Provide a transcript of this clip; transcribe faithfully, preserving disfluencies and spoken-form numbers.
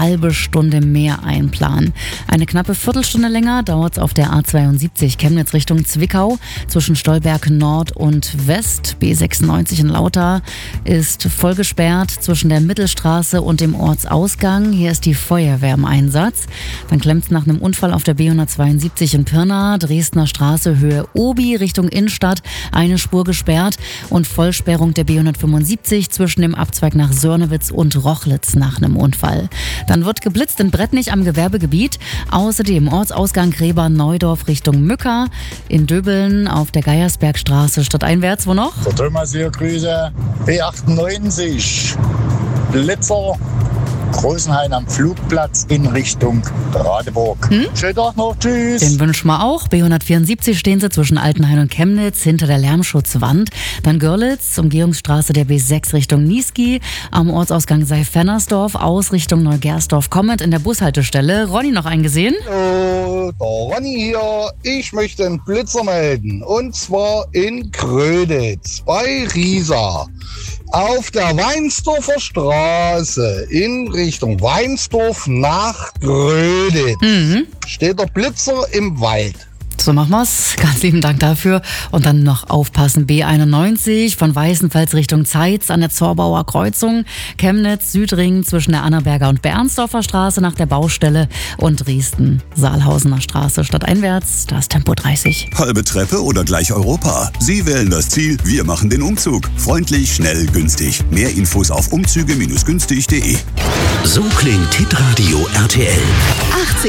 halbe Stunde mehr einplanen. Eine knappe Viertelstunde länger dauert es auf der A zweiundsiebzig Chemnitz Richtung Zwickau zwischen Stolberg Nord und West. B sechsundneunzig in Lauter ist voll gesperrt zwischen der Mittelstraße und dem Ortsausgang. Hier ist die Feuerwehr im Einsatz. Dann klemmt es nach einem Unfall auf der B hundertzweiundsiebzig in Pirna, Dresdner Straße, Höhe Obi Richtung Innenstadt, eine Spur gesperrt und Vollsperrung der B hundertfünfundsiebzig zwischen dem Abzweig nach Sörnewitz und Rochlitz nach einem Unfall. Dann wird geblitzt in Brettnich am Gewerbegebiet. Außerdem Ortsausgang Gräber-Neudorf Richtung Mücker, in Döbeln auf der Geiersbergstraße stadteinwärts. Wo noch? Der Thomas hier, Grüße. B achtundneunzig, Blitzer, Großenhain am Flugplatz in Richtung Radeburg. Hm? Schönen Tag noch, tschüss. Den wünschen wir auch. B hundertvierundsiebzig stehen sie zwischen Altenhain und Chemnitz hinter der Lärmschutzwand. Dann Görlitz, Umgehungsstraße der B sechs Richtung Niesky, am Ortsausgang Seif-Fennersdorf, aus Richtung Neugersdorf kommend in der Bushaltestelle. Ronny noch eingesehen? Hallo, der Ronny hier. Ich möchte einen Blitzer melden. Und zwar in Gröditz bei Riesa. Auf der Weinsdorfer Straße in Richtung Weinsdorf nach Gröditz mhm. steht der Blitzer im Wald. So machen wir's. Ganz lieben Dank dafür. Und dann noch aufpassen. B einundneunzig von Weißenfels Richtung Zeitz an der Zorbauer Kreuzung. Chemnitz, Südring zwischen der Annaberger und Bernsdorfer Straße nach der Baustelle und Dresden, Saalhausener Straße stadteinwärts. Da ist Tempo dreißig. Halbe Treppe oder gleich Europa? Sie wählen das Ziel, wir machen den Umzug. Freundlich, schnell, günstig. Mehr Infos auf umzüge günstig punkt de. So klingt Hitradio R T L. achtzig